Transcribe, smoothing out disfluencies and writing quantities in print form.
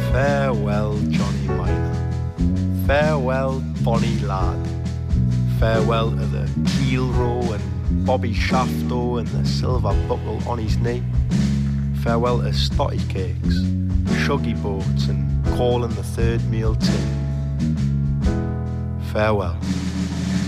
Farewell, Johnny Miner. Farewell, bonny lad. Farewell to the keel row and Bobby Shafto and the silver buckle on his knee. Farewell to stotty cakes, shuggy boats and calling the third meal tea. Farewell.